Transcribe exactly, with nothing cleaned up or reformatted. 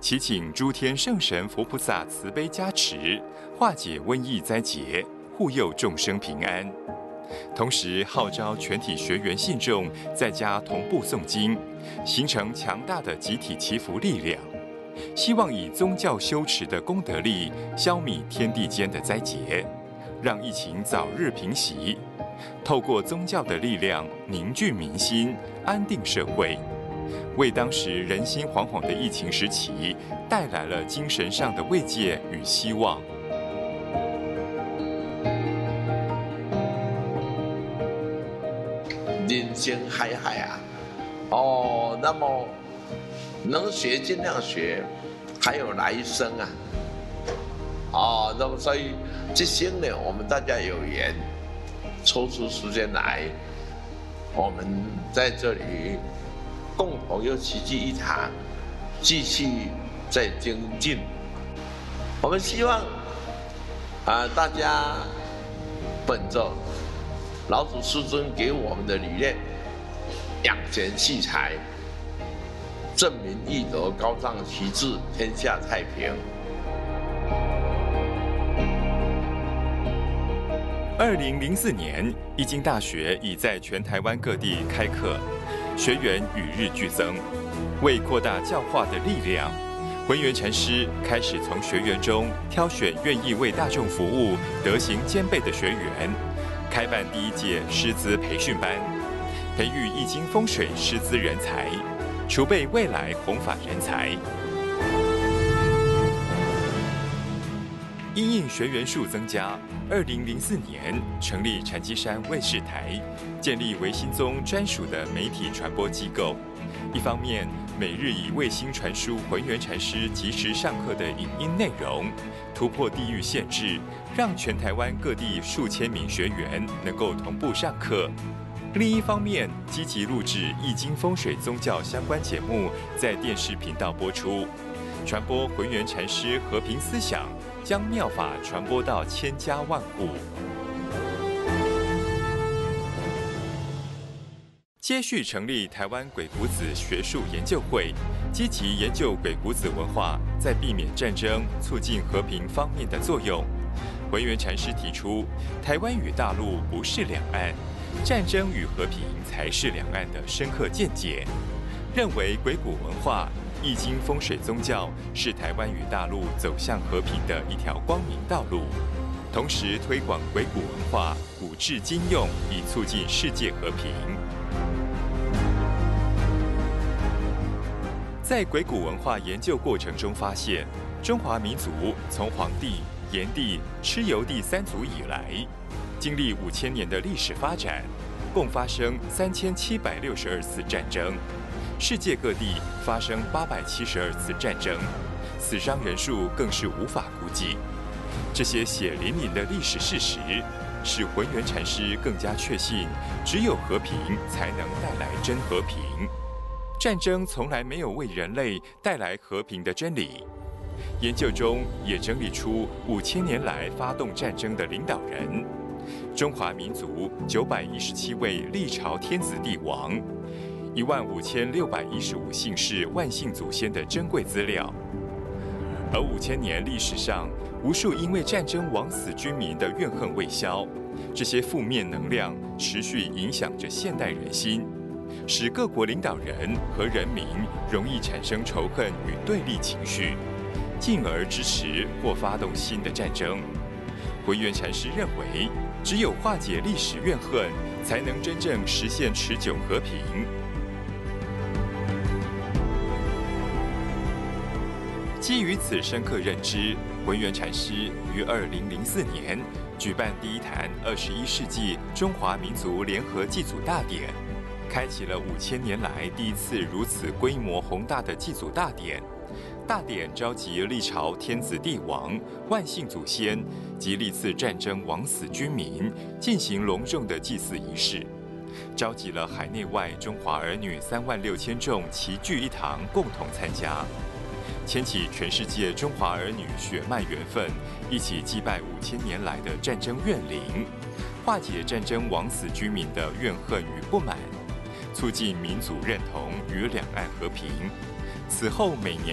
祈请诸天圣神佛菩萨慈悲加持，化解瘟疫灾劫，护佑众生平安。同时号召全体学员信众在家同步诵经，形成强大的集体祈福力量。希望以宗教修持的功德力，消弭天地间的灾劫，让疫情早日平息。透过宗教的力量凝聚民心，安定社会，为当时人心惶惶的疫情时期带来了精神上的慰藉与希望。 人生海海啊，哦，那么能学尽量学，还有来生啊，哦，那么所以这些呢，我们大家有缘，抽出时间来，我们在这里共同又齐聚一堂，继续在精进。我们希望啊，大家本着老祖师尊给我们的理念，养贤蓄才，正民义德，高尚旗帜，天下太平。 二零零四年，义经大学已在全台湾各地开课，学员与日俱增。为扩大教化的力量，文源禅师开始从学员中挑选愿意为大众服务、德行兼备的学员，开办第一届师资培训班，培育易经风水师资人才，储备未来弘法人才。因应学员数增加，二零零四年成立禅机山卫视台，建立唯心宗专属的媒体传播机构。一方面，每日以卫星传输文源禅师及时上课的影音内容，突破地域限制，让全台湾各地数千名学员能够同步上课。另一方面，积极录制易经风水宗教相关节目，在电视频道播出，传播文源禅师和平思想，将妙法传播到千家万户。接续成立台湾鬼谷子学术研究会，积极研究鬼谷子文化在避免战争、促进和平方面的作用。文源禅师提出，台湾与大陆不是两岸，战争与和平才是两岸的深刻见解，认为鬼谷文化、易经风水宗教是台湾与大陆走向和平的一条光明道路，同时推广鬼谷文化、古制今用，以促进世界和平。在鬼谷文化研究过程中发现，中华民族从黄帝、炎帝、蚩尤帝三族以来，经历五千年的历史发展，共发生三千七百六十二次战争，世界各地发生八百七十二次战争，死伤人数更是无法估计。这些血淋淋的历史事实，使文源禅师更加确信，只有和平才能带来真和平。战争从来没有为人类带来和平的真理。研究中也整理出五千年来发动战争的领导人，中华民族九百一十七位历朝天子帝王，一万五千六百一十五姓氏万姓祖先的珍贵资料。而五千年历史上，无数因为战争枉死军民的怨恨未消，这些负面能量持续影响着现代人心，使各国领导人和人民容易产生仇恨与对立情绪，进而支持或发动新的战争。文源禅师认为，只有化解历史怨恨，才能真正实现持久和平。基于此深刻认知，文源禅师于二零零四年举办第一坛二十一世纪中华民族联合祭祖大典，开启了五千年来第一次如此规模宏大的祭祖大典。大典召集历朝天子帝王、万姓祖先及历次战争枉死军民，进行隆重的祭祀仪式，召集了海内外中华儿女三万六千众齐聚一堂，共同参加，牵起全世界中华儿女血脉缘分，一起祭拜五千年来的战争怨灵，化解战争枉死居民的怨恨与不满，促进民族认同与两岸和平。此后每年